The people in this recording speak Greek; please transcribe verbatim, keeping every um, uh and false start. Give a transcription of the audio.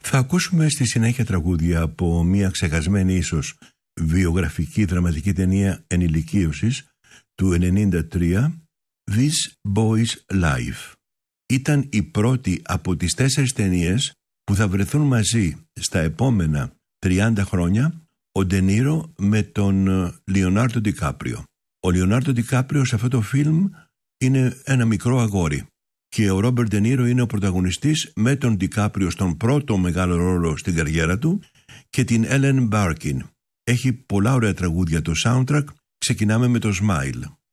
Θα ακούσουμε στη συνέχεια τραγούδια από μια ξεχασμένη ίσως βιογραφική δραματική ταινία ενηλικίωσης του ενενήντα τρία, This Boy's Life. Ήταν η πρώτη από τις τέσσερις ταινίες που θα βρεθούν μαζί στα επόμενα τριάντα χρόνια ο Ντενίρο με τον Λεωνάρντο Ντικάπριο. Ο Λεωνάρντο Ντικάπριο σε αυτό το φιλμ είναι ένα μικρό αγόρι και ο Ρόμπερτ Ντενίρο είναι ο πρωταγωνιστής με τον Ντικάπριο στον πρώτο μεγάλο ρόλο στην καριέρα του και την Έλεν Μπάρκιν. Έχει πολλά ωραία τραγούδια το soundtrack. Ξεκινάμε με το Smile.